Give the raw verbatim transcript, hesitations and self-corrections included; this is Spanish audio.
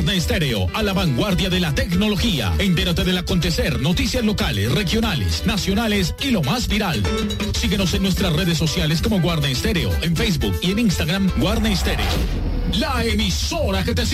Guarna Estéreo, a la vanguardia de la tecnología. Entérate del acontecer, noticias locales, regionales, nacionales y lo más viral. Síguenos en nuestras redes sociales como Guarna Estéreo, en Facebook y en Instagram Guarna Estéreo. La emisora que te